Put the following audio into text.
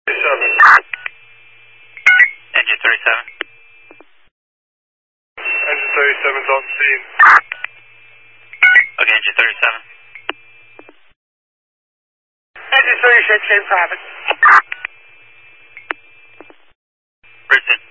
Engine 37. Engine 37's on scene. Okay, engine 37. Engine 36 in private. Bridgeton.